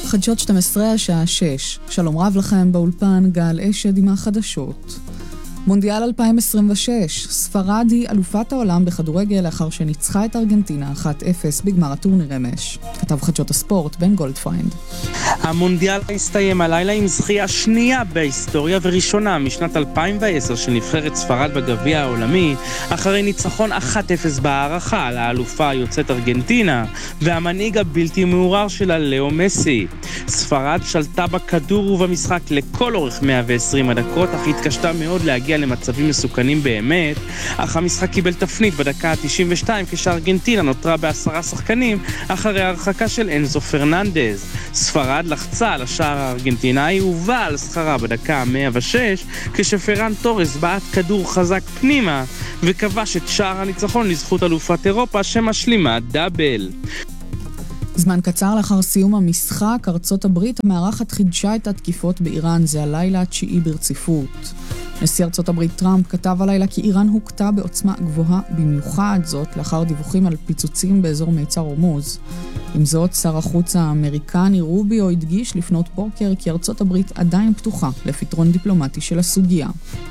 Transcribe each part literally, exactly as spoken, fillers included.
חדשות שתים עשרה השעה שש. שלום רב לכם באולפן, גל אשד עם החדשות. מונדיאל אלפיים עשרים ושש, ספרד היא אלופת העולם בכדורגל לאחר שניצחה את ארגנטינה אחת אפס בגמר הטורניר אמש. כתב חדשות הספורט בן גולדפיינד. המונדיאל הסתיים הלילה עם זכייה שנייה בהיסטוריה וראשונה משנת אלפיים ועשר של נבחרת ספרד בגביע העולמי, אחרי ניצחון אחת אפס בהערכה על האלופה היוצאת ארגנטינה והמנהיג הבלתי מעורר שלה לאו מסי. ספרד שלטה בכדור ובמשחק לכל אורך מאה ועשרים הדקות, אך התקשתה מאוד להגיע למצבים מסוכנים באמת, אך המשחק קיבל תפנית בדקה ה-תשעים ושתיים כשארגנטינה נותרה בעשרה שחקנים אחרי הרחקה של אנזו פרננדז. ספרד לחצה על השער הארגנטינאי ובאה על שכרה בדקה ה-מאה ושש כשפרן טורס בעט כדור חזק פנימה וכבש את שער הניצחון לזכות אלופת אירופה שמשלימה דאבל. זמן קצר לאחר סיום המשחק, ארצות הברית המארחת חידשה את התקיפות באיראן, זה הלילה התשיעי ברציפות. נשיא ארצות הברית טראמפ כתב הלילה כי איראן הוקטה בעוצמה גבוהה במיוחד, זאת לאחר דיווחים על פיצוצים באזור מיצר הורמוז. עם זאת, שר החוץ האמריקני רוביו הדגיש לפנות בוקר כי ארצות הברית עדיין פתוחה לפתרון דיפלומטי של הסוגיה.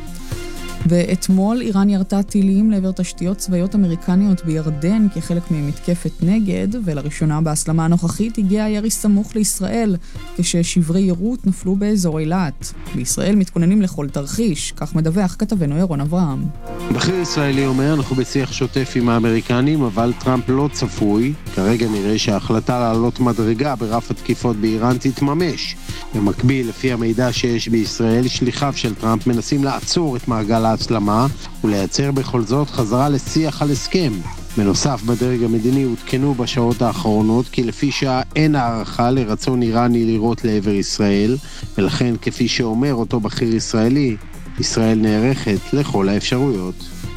ואתמול איראן ירתה טילים לעבר תשתיות צבאיות אמריקניות בירדן כחלק ממתקפת נגד, ולראשונה בהסלמה הנוכחית הגיע הירי סמוך לישראל כששברי יירוט נפלו באזור אילת. בישראל מתכוננים לכל תרחיש, כך מדווח כתבנו ירון אברהם. בכיר ישראלי אומר, אנחנו בשיח שוטף עם האמריקנים, אבל טראמפ לא צפוי. כרגע נראה שההחלטה לעלות מדרגה ברף התקיפות באיראן תתממש. במקביל, לפי המידע שיש בישראל, שליחיו של טראמפ מנסים לעצור את מעגל ההסלמה ולייצר בכל זאת חזרה לשיח על הסכם. בנוסף, בדרג המדיני הותקנו בשעות האחרונות כי לפי שעה אין הערכה לרצון איראני לירות לעבר ישראל, ולכן כפי שאומר אותו בכיר ישראלי, ישראל נערכת לכל האפשרויות.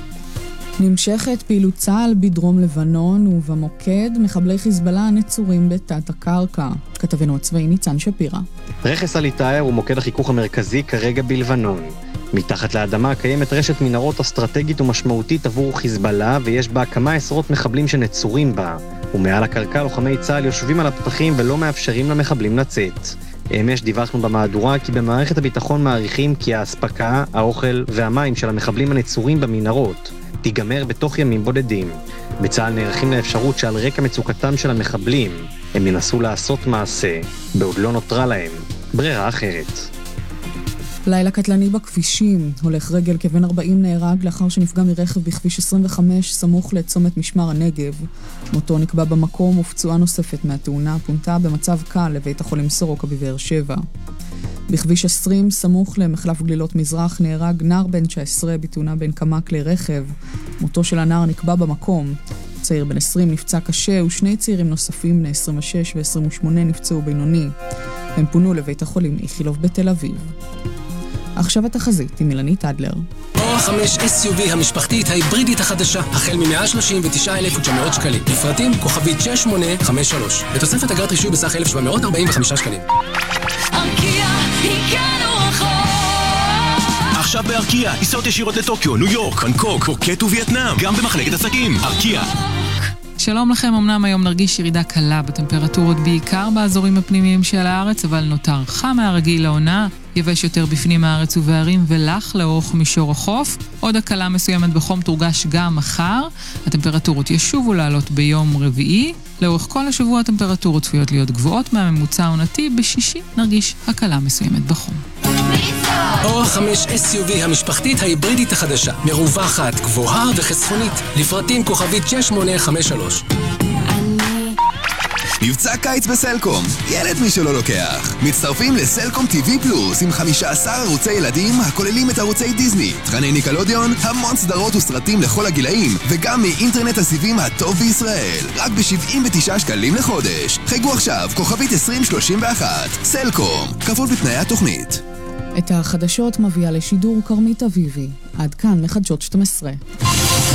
נמשכת פעילות צה"ל בדרום לבנון ובמוקד מחבלי חיזבאללה הנצורים בתת הקרקע. כתבנו הצבאי ניצן שפירא. רכס אל-עטאר הוא מוקד החיכוך המרכזי כרגע בלבנון. מתחת לאדמה קיימת רשת מנהרות אסטרטגית ומשמעותית עבור חיזבאללה, ויש בה כמה עשרות מחבלים שנצורים בה. ומעל הקרקע לוחמי צה"ל יושבים על הפתחים ולא מאפשרים למחבלים לצאת. אמש דיווחנו במהדורה כי במערכת הביטחון מעריכים כי האספקה, האוכל והמים של המחבלים הנצורים במנהרות תיגמר בתוך ימים בודדים. בצה"ל נערכים לאפשרות שעל רקע מצוקתם של המחבלים הם ינסו לעשות מעשה, בעוד לא נותרה להם ברירה אחרת. לילה קטלני בכבישים. הולך רגל כבן ארבעים נהרג לאחר שנפגע מרכב בכביש עשרים וחמש סמוך לצומת משמר הנגב. מותו נקבע במקום ופצועה נוספת מהתאונה פונתה במצב קל לבית החולים סורוקה בבאר שבע. בכביש עשרים סמוך למחלף גלילות מזרח נהרג נער בן תשע עשרה בתאונה בין כמה כלי רכב. מותו של הנער נקבע במקום. צעיר בן עשרים נפצע קשה ושני צעירים נוספים בני עשרים ושש ו-עשרים ושמונה נפצעו בינוני. הם פונו לבית החולים איכילוב בתל אביב. עכשיו התחזית עם אילנית אדלר. אור חמש אס יו וי המשפחתית ההיברידית החדשה, החל מ-מאה שלושים ותשעה אלף ותשע מאות שקלים. לפרטים כוכבית שש שמונה חמש שלוש. בתוספת אגרת רישוי בסך אלף שבע מאות ארבעים וחמישה שקלים. ארקיע, הגענו רחוק. עכשיו בארקיע, טיסות ישירות לטוקיו, ניו יורק, בנקוק, פוקט ווייטנאם, גם במחלקת עסקים. ארקיע. שלום לכם, אמנם היום נרגיש ירידה קלה בטמפרטורות בעיקר באזורים הפנימיים של הארץ, אבל נותר חם מהרגיל לעונה, יבש יותר בפנים הארץ ובערים ולח לאורך מישור החוף. עוד הקלה מסוימת בחום תורגש גם מחר. הטמפרטורות ישובו לעלות ביום רביעי. לאורך כל השבוע הטמפרטורות צפויות להיות גבוהות מהממוצע העונתי. בשישי נרגיש הקלה מסוימת בחום. אור חמש אס יו וי המשפחתית ההיברידית החדשה, מרווחת, גבוהה וחסכונית. לפרטים כוכבית שש שמונה חמש שלוש. מבצע קיץ בסלקום, ילד מי שלא לוקח. מצטרפים לסלקום טי וי פלוס עם חמישה עשר ערוצי ילדים הכוללים את ערוצי דיזני, תכני ניקלודיון, המון סדרות וסרטים לכל הגילאים, וגם מאינטרנט הסיבים הטוב בישראל. רק ב-שבעים ותשעה שקלים לחודש. חייגו עכשיו, כוכבית עשרים שלושים ואחת. סלקום, כפוף לתנאי התוכנית. את החדשות מביאה לשידור קרמית אביבי. עד כאן לחדשות שתים עשרה.